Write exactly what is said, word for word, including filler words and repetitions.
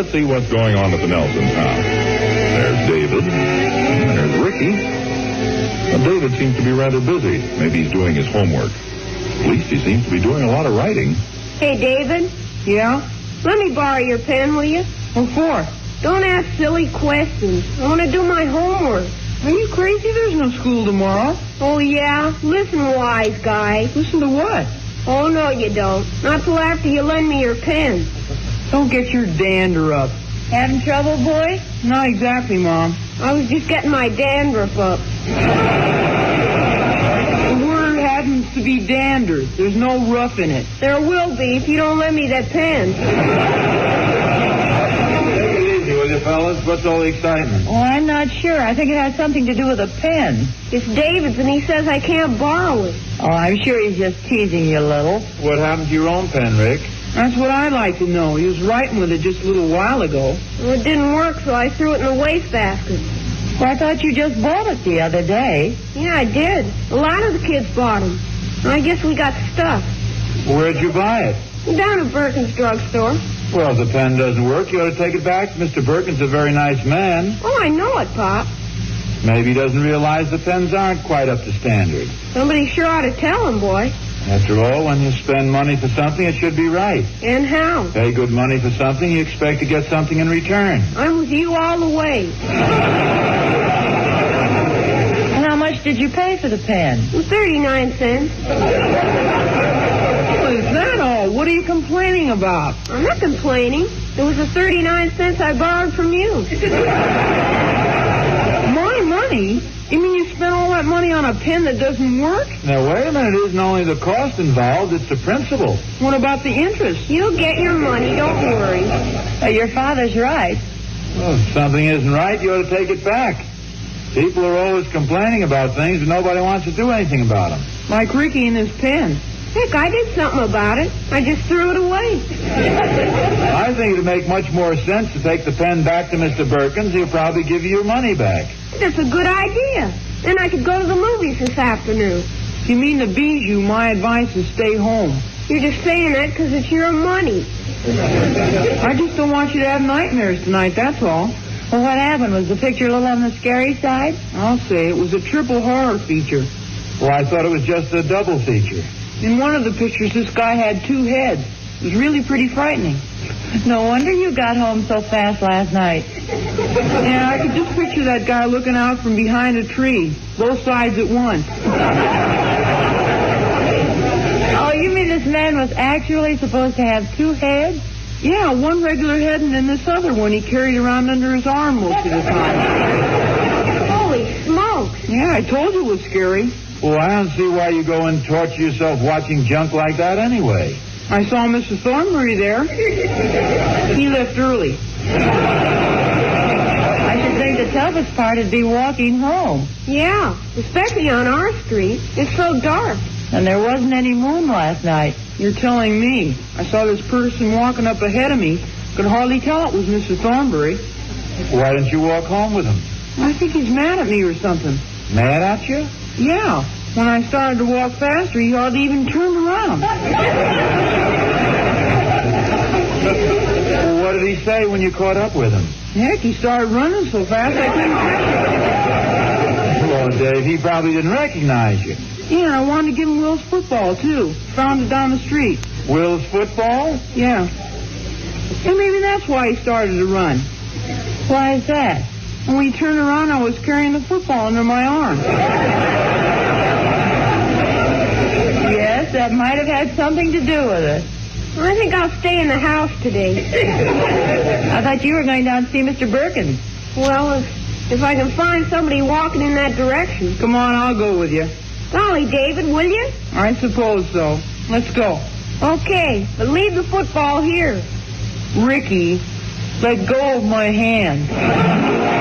let's see what's going on at the Nelson's house. There's David. There's Ricky. Now, David seems to be rather busy. Maybe he's doing his homework. At least he seems to be doing a lot of writing. Hey, David. Yeah? Let me borrow your pen, will you? What for? Don't ask silly questions. I want to do my homework. Are you crazy? There's no school tomorrow. Oh, yeah? Listen, wise guy. Listen to what? Oh, no, you don't. Not till after you lend me your pen. Don't get your dander up. Having trouble, boy? Not exactly, Mom. I was just getting my dandruff up. The word happens to be dander. There's no rough in it. There will be if you don't lend me that pen. Take it easy, will you, fellas? What's all the excitement? Oh, I'm not sure. I think it has something to do with a pen. It's David's, and he says I can't borrow it. Oh, I'm sure he's just teasing you a little. What happened to your own pen, Rick? That's what I'd like to know. He was writing with it just a little while ago. Well, it didn't work, so I threw it in the wastebasket. Well, I thought you just bought it the other day. Yeah, I did. A lot of the kids bought them. I guess we got stuck. Where'd you buy it? Down at Birkin's drugstore. Well, if the pen doesn't work, you ought to take it back. Mister Birkin's a very nice man. Oh, I know it, Pop. Maybe he doesn't realize the pens aren't quite up to standard. Somebody sure ought to tell him, boy. After all, when you spend money for something, it should be right. And how? Pay good money for something, you expect to get something in return. I'm with you all the way. And how much did you pay for the pen? thirty-nine cents. Well, is that all? What are you complaining about? I'm not complaining. It was the thirty-nine cents I borrowed from you. My money? You mean you spent all that money on a pen that doesn't work? Now, wait a minute. It isn't only the cost involved, it's the principle. What about the interest? You'll get your money, don't worry. Uh, your father's right. Well, if something isn't right, you ought to take it back. People are always complaining about things, but nobody wants to do anything about them. Like Ricky and his pen. Heck, I did something about it. I just threw it away. I think it'd make much more sense to take the pen back to Mister Birkin's. He'll probably give you your money back. That's a good idea. Then I could go to the movies this afternoon. If you mean to Bijou, my advice is stay home. You're just saying that because it's your money. I just don't want you to have nightmares tonight, that's all. Well, what happened? Was the picture a little on the scary side? I'll say it was a triple horror feature. Well, I thought it was just a double feature. In one of the pictures, this guy had two heads. It was really pretty frightening. No wonder you got home so fast last night. Yeah, I could just picture that guy looking out from behind a tree, both sides at once. Oh, you mean this man was actually supposed to have two heads? Yeah, one regular head and then this other one he carried around under his arm most of the time. Holy smokes. Yeah, I told you it was scary. Well, I don't see why you go and torture yourself watching junk like that anyway. I saw Mister Thornbury there. He left early. I should think the toughest part would be walking home. Yeah, especially on our street. It's so dark. And there wasn't any moon last night. You're telling me. I saw this person walking up ahead of me. Could hardly tell it was Mister Thornbury. Why didn't you walk home with him? I think he's mad at me or something. Mad at you? Yeah. When I started to walk faster, he hardly even turned around. Well, what did he say when you caught up with him? Heck, he started running so fast I couldn't catch him. Well, Dave, he probably didn't recognize you. Yeah, and I wanted to give him Will's football, too. Found it down the street. Will's football? Yeah. And maybe that's why he started to run. Why is that? And when he turned around, I was carrying the football under my arm. Yes, that might have had something to do with it. I think I'll stay in the house today. I thought you were going down to see Mister Birkin. Well, if, if I can find somebody walking in that direction. Come on, I'll go with you. Golly, David, will you? I suppose so. Let's go. Okay, but leave the football here. Ricky, let go of my hand.